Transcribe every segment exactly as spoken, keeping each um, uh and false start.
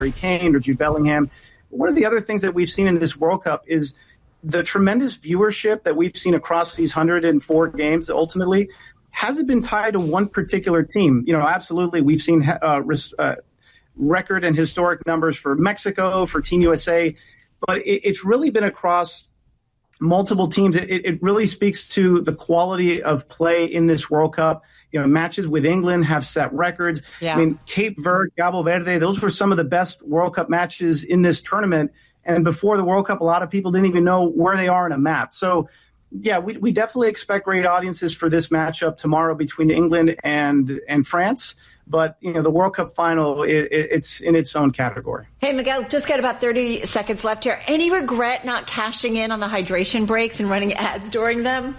Harry Kane or Jude Bellingham. One of the other things that we've seen in this World Cup is the tremendous viewership that we've seen across these one hundred four games ultimately hasn't been tied to one particular team. You know, absolutely, we've seen uh, res- uh, record and historic numbers for Mexico, for Team U S A, but it, it's really been across multiple teams. It, it really speaks to the quality of play in this World Cup. You know, matches with England have set records. Yeah. I mean, Cape Verde, Cabo Verde, those were some of the best World Cup matches in this tournament. And before the World Cup, a lot of people didn't even know where they are in a map. So, yeah, we, we definitely expect great audiences for this matchup tomorrow between England and and France. But, you know, the World Cup final, it, it's in its own category. Hey, Miguel, just got about thirty seconds left here. Any regret not cashing in on the hydration breaks and running ads during them?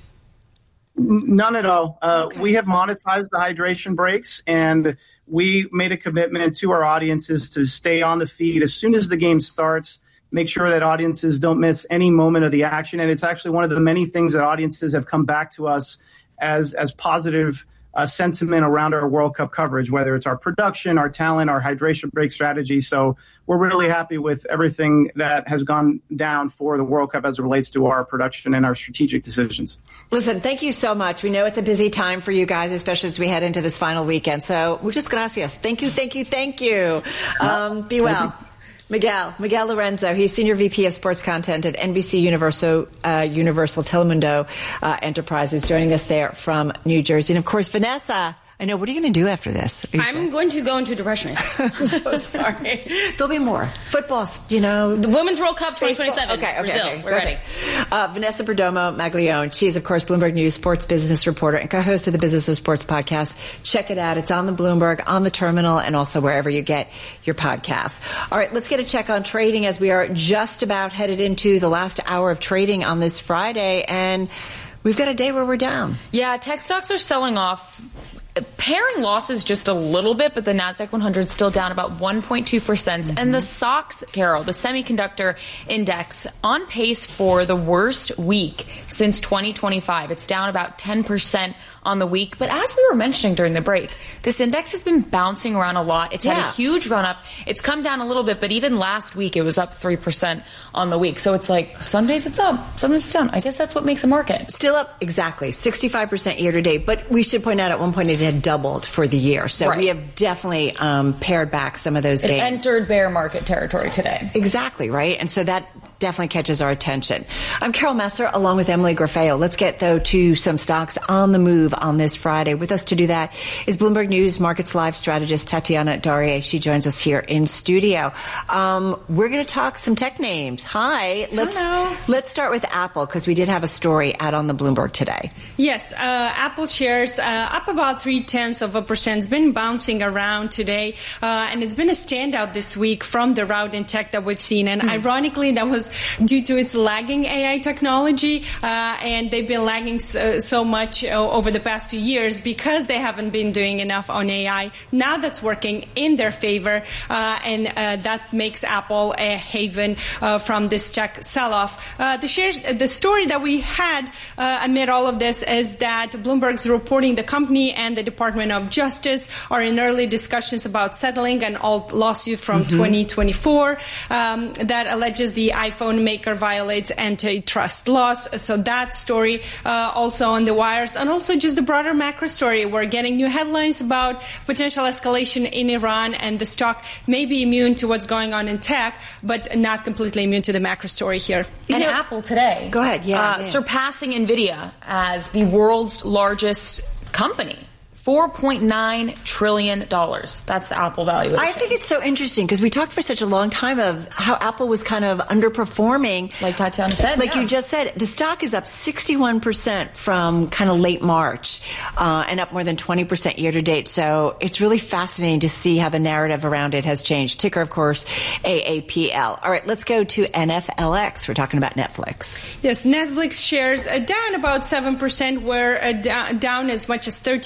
None at all. Uh, Okay. We have monetized the hydration breaks, and we made a commitment to our audiences to stay on the feed as soon as the game starts, make sure that audiences don't miss any moment of the action. And it's actually one of the many things that audiences have come back to us as as positive uh, sentiment around our World Cup coverage, whether it's our production, our talent, our hydration break strategy. So we're really happy with everything that has gone down for the World Cup as it relates to our production and our strategic decisions. Listen, thank you so much. We know it's a busy time for you guys, especially as we head into this final weekend. So muchas gracias. Thank you, thank you, thank you. Um, be well. Miguel, Miguel Lorenzo, he's Senior V P of Sports Content at N B C Universal, uh, Universal Telemundo uh, Enterprises, joining us there from New Jersey. And, of course, Vanessa, I know. What are you going to do after this? I'm saying? going to go into depression. I'm so sorry. There'll be more. Football, you know. The Women's World Cup twenty twenty-seven. Okay, okay, Brazil. okay. We're ready. Uh, Vanessa Perdomo Maglione. She's, of course, Bloomberg News sports business reporter and co-host of the Business of Sports podcast. Check it out. It's on the Bloomberg, on the terminal, and also wherever you get your podcasts. All right, let's get a check on trading as we are just about headed into the last hour of trading on this Friday. And we've got a day where we're down. Yeah, tech stocks are selling off. Pairing losses just a little bit, but the NASDAQ one hundred still down about one point two percent. Mm-hmm. And the S O X, Carol, the semiconductor index, on pace for the worst week since twenty twenty-five. It's down about ten percent on the week. But as we were mentioning during the break, this index has been bouncing around a lot. It's yeah. had a huge run up. It's come down a little bit, but even last week it was up three percent on the week. So it's like some days it's up, some days it's down. I guess that's what makes a market. Still up, exactly, sixty-five percent year to date. But we should point out at one point it had doubled for the year. So right. we have definitely um, pared back some of those it gains. entered bear market territory today. Exactly, right? And so that definitely catches our attention. I'm Carol Messer along with Emily Grafeo. Let's get, though, to some stocks on the move on this Friday. With us to do that is Bloomberg News Markets Live strategist Tatiana Darie. She joins us here in studio. Um, we're going to talk some tech names. Hi. Let's, Hello. Let's start with Apple because we did have a story out on the Bloomberg today. Yes, uh, Apple shares uh, up about three tenths of a percent. It's been bouncing around today, uh, and it's been a standout this week from the rout in tech that we've seen. And mm. ironically, that was due to its lagging A I technology, uh, and they've been lagging so, so much uh, over the past few years because they haven't been doing enough on A I. Now that's working in their favor, uh, and uh, that makes Apple a haven uh, from this tech sell-off. Uh, the shares, the story that we had uh, amid all of this is that Bloomberg's reporting the company and the Department of Justice are in early discussions about settling an old lawsuit from mm-hmm. twenty twenty-four um, that alleges the iPhone maker violates antitrust laws. So that story uh, also on the wires, and also just the broader macro story. We're getting new headlines about potential escalation in Iran, and the stock may be immune to what's going on in tech, but not completely immune to the macro story here. And you know, Apple today, go ahead, yeah, uh, yeah, surpassing NVIDIA as the world's largest company. four point nine trillion dollars. That's the Apple valuation. I think it's so interesting because we talked for such a long time of how Apple was kind of underperforming. Like Tatiana said. Like yeah. you just said, the stock is up sixty-one percent from kind of late March uh, and up more than twenty percent year to date. So it's really fascinating to see how the narrative around it has changed. Ticker, of course, A A P L. All right, let's go to N F L X. We're talking about Netflix. Yes, Netflix shares uh, down about seven percent, were uh, d- down as much as thirteen earlier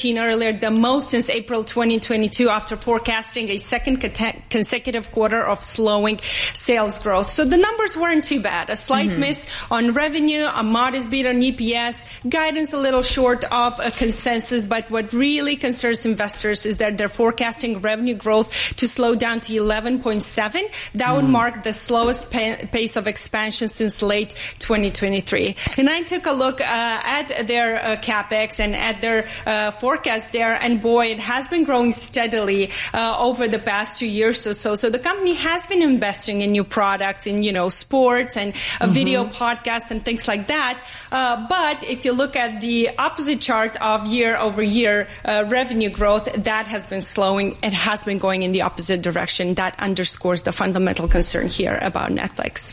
declared the most since April twenty twenty-two after forecasting a second consecutive quarter of slowing sales growth. So the numbers weren't too bad. A slight mm-hmm. miss on revenue, a modest beat on E P S, guidance a little short of a consensus, but what really concerns investors is that they're forecasting revenue growth to slow down to eleven point seven. That mm. would mark the slowest pa- pace of expansion since late twenty twenty-three. And I took a look uh, at their uh, CapEx and at their uh, forecast there, and boy, it has been growing steadily uh, over the past two years or so. So the company has been investing in new products, in, you know, sports and a mm-hmm. video podcast and things like that. Uh, but if you look at the opposite chart of year over year uh, revenue growth, that has been slowing. It has been going in the opposite direction. That underscores the fundamental concern here about Netflix.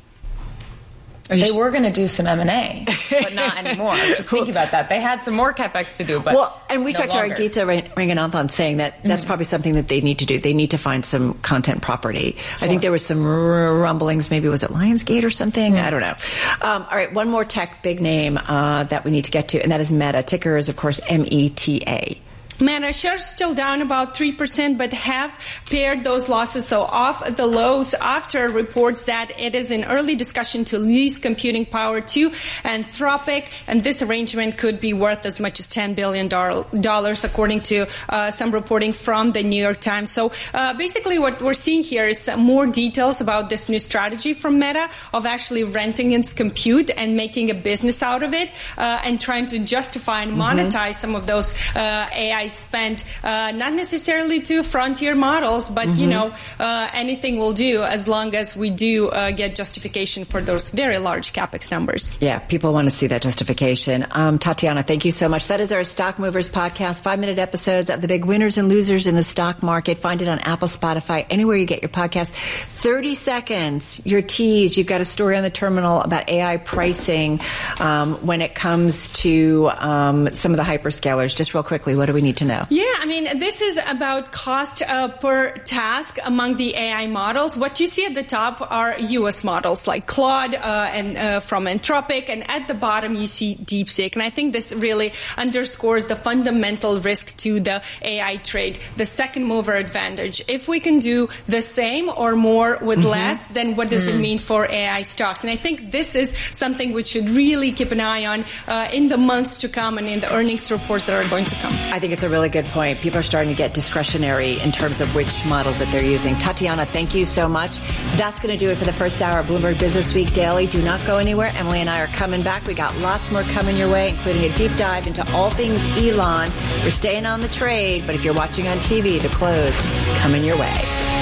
They were going to do some M and A, but not anymore. Just think about that. They had some more CapEx to do, but well, and we no talked longer. to our Geeta Ranganathan saying that that's mm-hmm. probably something that they need to do. They need to find some content property. Sure. I think there was some rumblings. Maybe was it Lionsgate or something? Mm-hmm. I don't know. Um, all right, one more tech big name uh, that we need to get to, and that is Meta. Ticker is, of course, M E T A. Meta shares still down about three percent, but have paired those losses so off the lows after reports that it is in early discussion to lease computing power to Anthropic, and this arrangement could be worth as much as ten billion dollars, according to uh, some reporting from the New York Times. So uh, basically what we're seeing here is more details about this new strategy from Meta of actually renting its compute and making a business out of it uh, and trying to justify and monetize mm-hmm. some of those uh, A I spent uh, not necessarily to frontier models, but mm-hmm. you know uh, anything will do as long as we do uh, get justification for those very large capex numbers. Yeah, people want to see that justification. Um, Tatiana, thank you so much. That is our Stock Movers podcast, five minute episodes of the big winners and losers in the stock market. Find it on Apple, Spotify, anywhere you get your podcast. thirty seconds, your tease. You've got a story on the terminal about A I pricing um, when it comes to um, some of the hyperscalers. Just real quickly, what do we need to know? Yeah, I mean, this is about cost uh, per task among the A I models. What you see at the top are U S models like Claude uh, and uh, from Anthropic, and at the bottom you see DeepSeek. And I think this really underscores the fundamental risk to the A I trade, the second mover advantage. If we can do the same or more with mm-hmm. less, then what does mm-hmm. it mean for A I stocks? And I think this is something we should really keep an eye on uh, in the months to come and in the earnings reports that are going to come. I think it's a really good point. People are starting to get discretionary in terms of which models that they're using. Tatiana, thank you so much. That's going to do it for the first hour of Bloomberg Business Week Daily. Do not go anywhere. Emily and I are coming back. We got lots more coming your way, including a deep dive into all things Elon. We're staying on the trade, but if you're watching on T V, the close coming your way.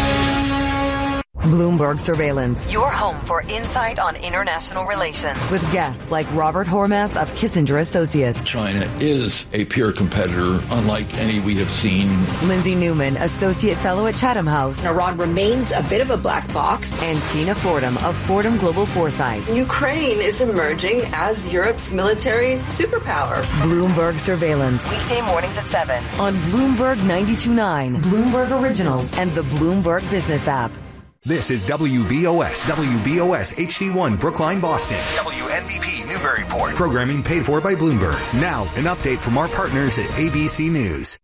Bloomberg Surveillance, your home for insight on international relations, with guests like Robert Hormats of Kissinger Associates. China is a peer competitor, unlike any we have seen. Lindsay Newman, Associate Fellow at Chatham House. Iran remains a bit of a black box. And Tina Fordham of Fordham Global Foresight. Ukraine is emerging as Europe's military superpower. Bloomberg Surveillance, weekday mornings at seven on Bloomberg ninety-two point nine, Bloomberg Originals, and the Bloomberg Business app. This is W B O S, W B O S H D one Brookline, Boston. W N B P Newburyport. Programming paid for by Bloomberg. Now, an update from our partners at A B C News.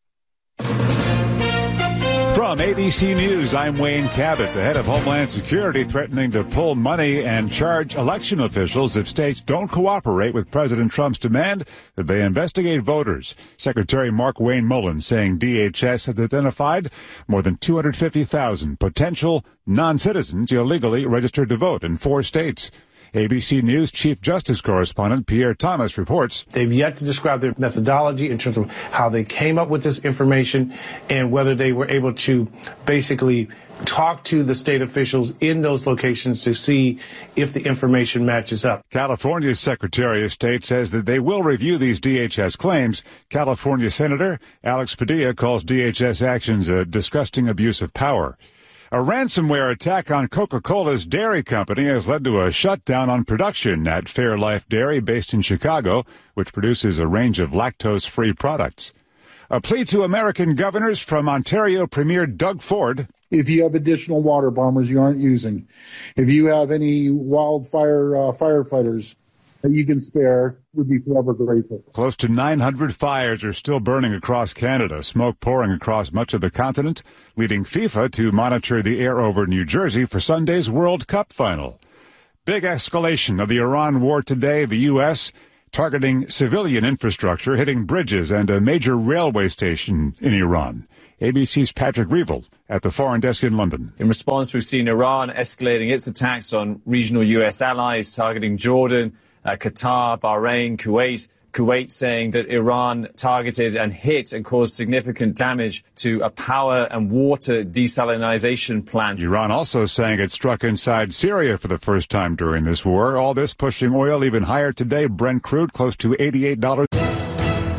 From A B C News, I'm Wayne Cabot. The head of Homeland Security threatening to pull money and charge election officials if states don't cooperate with President Trump's demand that they investigate voters. Secretary Mark Wayne Mullen saying D H S has identified more than two hundred fifty thousand potential non-citizens illegally registered to vote in four states. A B C News Chief Justice Correspondent Pierre Thomas reports. They've yet to describe their methodology in terms of how they came up with this information and whether they were able to basically talk to the state officials in those locations to see if the information matches up. California's Secretary of State says that they will review these D H S claims. California Senator Alex Padilla calls D H S actions a disgusting abuse of power. A ransomware attack on Coca-Cola's dairy company has led to a shutdown on production at Fairlife Dairy based in Chicago, which produces a range of lactose-free products. A plea to American governors from Ontario Premier Doug Ford. If you have additional water bombers you aren't using, if you have any wildfire uh, firefighters that you can spare, would be forever grateful. Close to nine hundred fires are still burning across Canada, smoke pouring across much of the continent, leading FIFA to monitor the air over New Jersey for Sunday's World Cup final. Big escalation of the Iran war today. The U S targeting civilian infrastructure, hitting bridges and a major railway station in Iran. A B C's Patrick Reevell at the Foreign Desk in London. In response, we've seen Iran escalating its attacks on regional U S allies, targeting Jordan, uh, Qatar, Bahrain, Kuwait. Kuwait saying that Iran targeted and hit and caused significant damage to a power and water desalinization plant. Iran also saying it struck inside Syria for the first time during this war. All this pushing oil even higher today. Brent crude close to eighty-eight dollars.